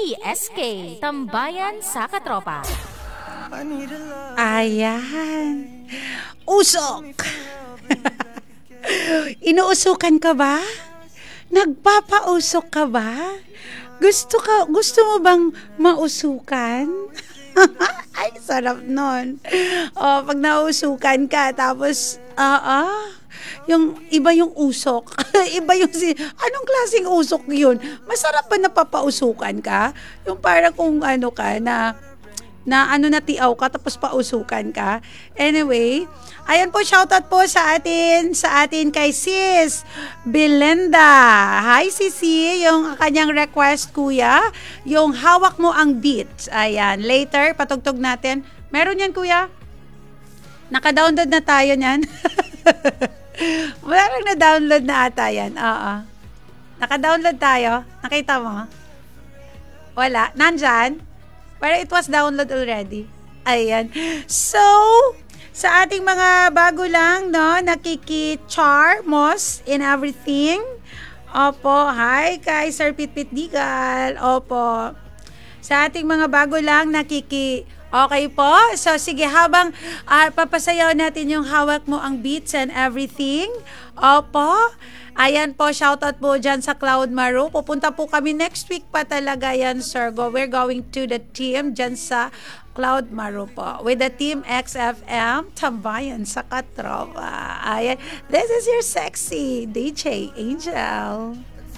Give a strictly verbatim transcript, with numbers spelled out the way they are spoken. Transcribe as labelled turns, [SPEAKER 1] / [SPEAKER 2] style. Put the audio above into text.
[SPEAKER 1] T S K, Tambayan sa Katropa.
[SPEAKER 2] Ayan. Usok. Inuusukan ka ba? Nagpapausok ka ba? Gusto ka, gusto mo bang mausukan? Ay, sarap nun. O, pag nausukan ka, tapos, ah, ah, yung iba yung usok. Iba yung si, anong klaseng usok yun? Masarap ba napapausukan ka? Yung parang kung ano ka na, na ano na tiaw ka tapos pausukan ka. Anyway, ayan po, shoutout po sa atin, sa atin kay Sis Belinda. Hi Sisi, yung kanyang request kuya, yung hawak mo ang beat. Ayan, later patugtog natin. Meron yan kuya? Naka-download na tayo niyan. Meron na download na ata yan. Oo. Naka-download tayo. Nakita mo? Wala. Nandyan? Pero it was download already. Ayan. So, sa ating mga bago lang, no, nakiki-char, mos, in everything. Opo, hi kay Sir Pitpit Digal. Opo. Sa ating mga bago lang, nakiki, okay po. So, sige, habang uh, papasayaw natin yung hawak mo ang beats and everything. Opo. Ayan po, shoutout po dyan sa Cloud Maru. Pupunta po kami next week pa talaga yan, sir. Go, we're going to the team dyan sa Cloud Maru po. With the team X F M, Tambayan sa Katropa. Ayan. This is your sexy D J Angel.